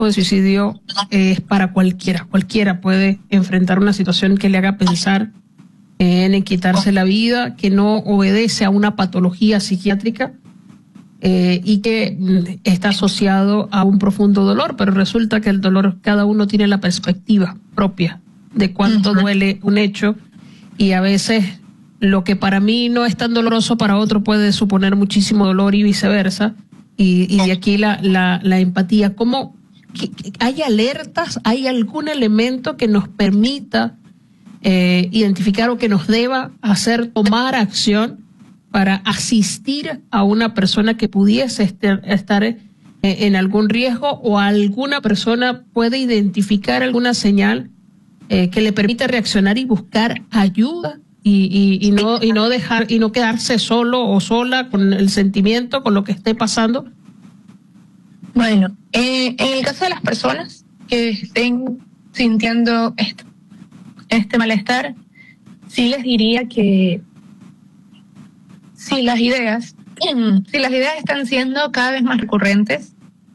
de suicidio es para cualquiera. Cualquiera puede enfrentar una situación que le haga pensar en quitarse la vida, que no obedece a una patología psiquiátrica y que está asociado a un profundo dolor, pero resulta que el dolor, cada uno tiene la perspectiva propia de cuánto duele un hecho, y a veces lo que para mí no es tan doloroso, para otro puede suponer muchísimo dolor y viceversa, y de aquí la empatía. ¿Cómo hay alertas? ¿Hay algún elemento que nos permita identificar o que nos deba hacer tomar acción para asistir a una persona que pudiese estar en algún riesgo, o alguna persona puede identificar alguna señal que le permita reaccionar y buscar ayuda y no dejar y no quedarse solo o sola con el sentimiento, con lo que esté pasando? Bueno, en el caso de las personas que estén sintiendo este malestar, sí les diría que si las ideas están siendo cada vez más recurrentes,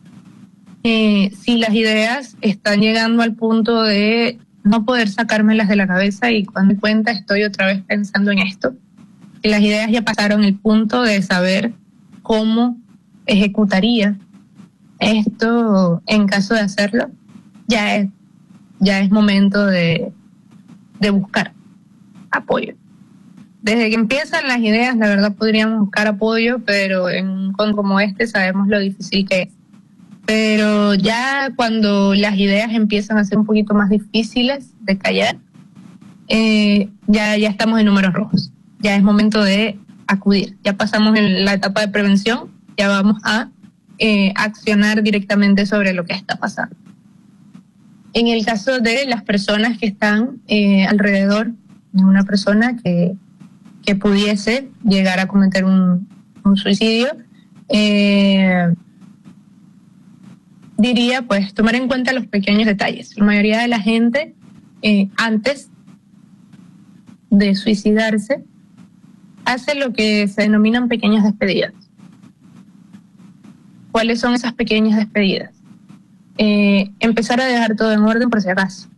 si las ideas están llegando al punto de no poder sacármelas de la cabeza y cuando me cuenta estoy otra vez pensando en esto, si las ideas ya pasaron el punto de saber cómo ejecutaría esto en caso de hacerlo, ya es momento de buscar apoyo. Desde que empiezan las ideas, la verdad podríamos buscar apoyo, pero en un caso como este sabemos lo difícil que es. Pero ya cuando las ideas empiezan a ser un poquito más difíciles de callar, ya estamos en números rojos. Ya es momento de acudir. Ya pasamos en la etapa de prevención, ya vamos a accionar directamente sobre lo que está pasando. En el caso de las personas que están alrededor de una persona que pudiese llegar a cometer un suicidio, diría pues tomar en cuenta los pequeños detalles. La mayoría de la gente antes de suicidarse hace lo que se denominan pequeñas despedidas. ¿Cuáles son esas pequeñas despedidas? Empezar a dejar todo en orden por si acaso.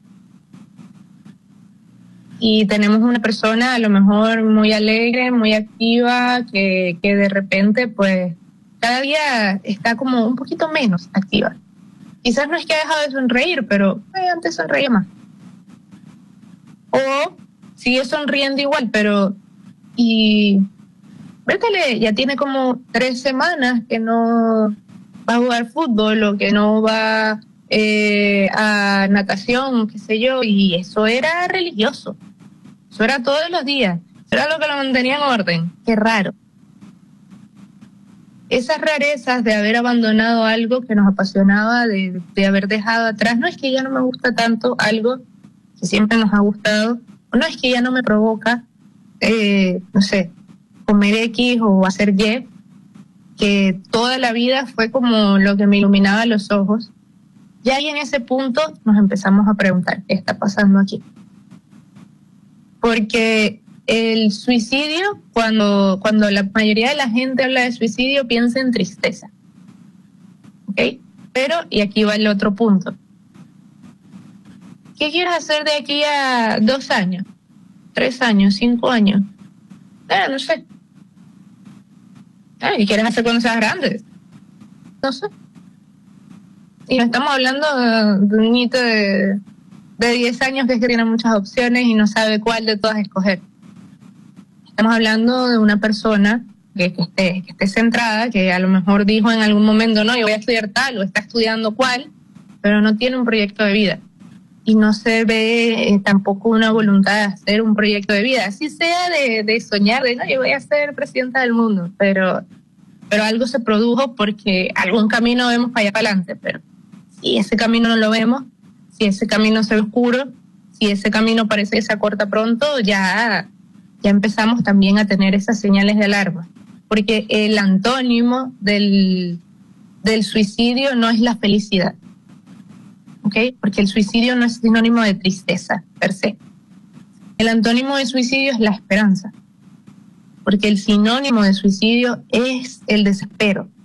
Y tenemos una persona a lo mejor muy alegre, muy activa, que de repente pues cada día está como un poquito menos activa. Quizás no es que ha dejado de sonreír, pero antes sonreía más. O sigue sonriendo igual, pero vétale, ya tiene como 3 semanas que no va a jugar fútbol o que no va a natación, qué sé yo, y eso era religioso. Eso era todos los días. Eso era lo que lo mantenía en orden. Qué raro. Esas rarezas de haber abandonado algo que nos apasionaba, de haber dejado atrás, no es que ya no me gusta tanto algo que siempre nos ha gustado, o no es que ya no me provoca, no sé, comer X o hacer Y, que toda la vida fue como lo que me iluminaba los ojos. Ya ahí en ese punto nos empezamos a preguntar, ¿qué está pasando aquí? Porque el suicidio, cuando la mayoría de la gente habla de suicidio, piensa en tristeza. ¿Ok? Pero, y aquí va el otro punto. ¿Qué quieres hacer de aquí a 2 años? 3 años, 5 años. No sé. ¿Y quieres hacer cuando seas grande? No sé. Y no estamos hablando de un niñito de 10 años que tiene muchas opciones y no sabe cuál de todas escoger. Estamos hablando de una persona que esté centrada, que a lo mejor dijo en algún momento, no, yo voy a estudiar tal, o está estudiando cual, pero no tiene un proyecto de vida. Y no se ve tampoco una voluntad de hacer un proyecto de vida, así sea de soñar, de no, yo voy a ser presidenta del mundo, pero algo se produjo porque algún camino vemos para allá para adelante, pero si ese camino no lo vemos, si ese camino se ve oscuro, si ese camino parece que se acorta pronto, ya empezamos también a tener esas señales de alarma, porque el antónimo del suicidio no es la felicidad, ¿ok? Porque el suicidio no es sinónimo de tristeza, per se. El antónimo de suicidio es la esperanza, porque el sinónimo de suicidio es el desespero,